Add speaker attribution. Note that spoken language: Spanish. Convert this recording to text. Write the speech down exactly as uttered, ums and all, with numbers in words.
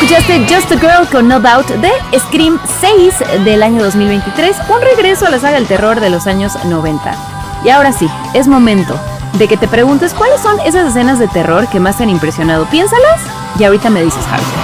Speaker 1: Escuchaste Just a Girl con No Doubt de Scream seis del año dos mil veintitrés, un regreso a la saga del terror de los años noventa. Y ahora sí, es momento de que te preguntes cuáles son esas escenas de terror que más te han impresionado. Piénsalas y ahorita me dices, Javi.